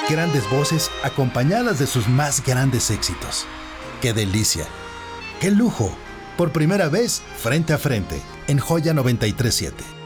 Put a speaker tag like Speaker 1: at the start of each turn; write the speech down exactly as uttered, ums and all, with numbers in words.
Speaker 1: grandes voces acompañadas de sus más grandes éxitos. ¡Qué delicia! ¡Qué lujo! Por primera vez, frente a frente, en Joya noventa y tres punto siete.